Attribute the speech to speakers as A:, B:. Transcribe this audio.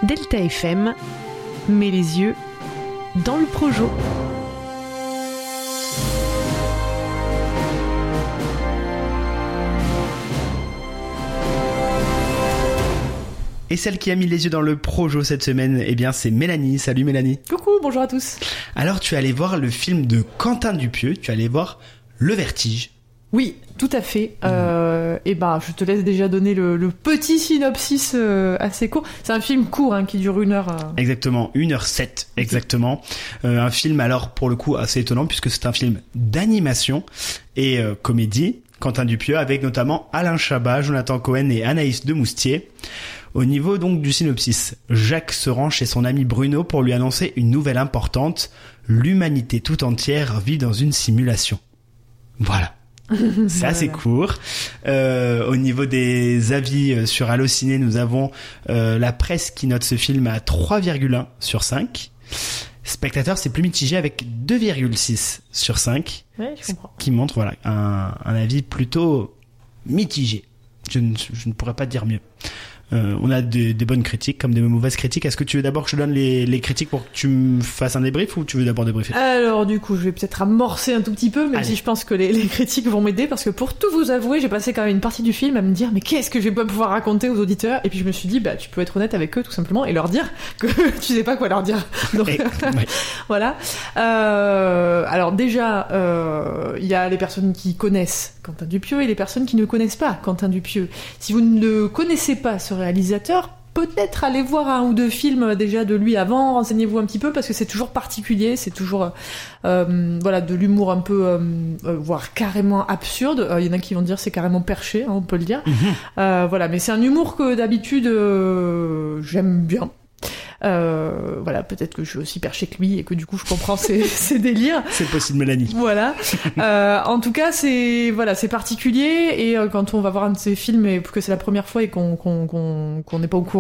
A: Delta FM met les yeux dans le projo.
B: Et celle qui a mis les yeux dans le projo cette semaine, eh bien c'est Mélanie. Salut Mélanie.
C: Coucou, bonjour à tous.
B: Alors tu es allée voir le film de Quentin Dupieux, tu es allée voir Le Vertige.
C: Oui, tout à fait. Et ben, je te laisse déjà donner le petit synopsis assez court. C'est un film court qui dure 1 heure.
B: Exactement, 1h07 exactement. Un film alors pour le coup assez étonnant puisque c'est un film d'animation et comédie. Quentin Dupieux avec notamment Alain Chabat, Jonathan Cohen et Anaïs Demoustier. Au niveau donc du synopsis, Jacques se rend chez son ami Bruno pour lui annoncer une nouvelle importante. L'humanité tout entière vit dans une simulation. Voilà. C'est assez court. Au niveau des avis sur Allociné, nous avons la presse qui note ce film à 3,1 sur 5. Spectateur, c'est plus mitigé avec 2,6 sur 5.
C: Ouais, je comprends.
B: Qui montre voilà un avis plutôt mitigé. Je ne pourrais pas dire mieux. On a des bonnes critiques comme des mauvaises critiques. Est-ce que tu veux d'abord que je te donne les critiques pour que tu me fasses un débrief ou tu veux d'abord débriefer ?
C: Alors du coup, je vais peut-être amorcer un tout petit peu, même si je pense que les critiques vont m'aider, parce que pour tout vous avouer, j'ai passé quand même une partie du film à me dire mais qu'est-ce que je vais pas pouvoir raconter aux auditeurs ? Et puis je me suis dit bah tu peux être honnête avec eux tout simplement et leur dire que tu sais pas quoi leur dire. Donc
B: ouais.
C: Voilà. Alors déjà, il y a les personnes qui connaissent Quentin Dupieux et les personnes qui ne connaissent pas Quentin Dupieux. Si vous ne connaissez pas ce réalisateur, peut-être allez voir 1 ou 2 films déjà de lui avant, renseignez-vous un petit peu parce que c'est toujours particulier, c'est toujours voilà de l'humour un peu voire carrément absurde. Il y en a qui vont dire c'est carrément perché, on peut le dire. Voilà, mais c'est un humour que d'habitude j'aime bien. Voilà, peut-être que je suis aussi perché que lui et que du coup je comprends ses délires.
B: C'est possible, Mélanie.
C: Voilà. En tout cas, c'est particulier et quand on va voir un de ces films et que c'est la première fois et qu'on n'est pas au courant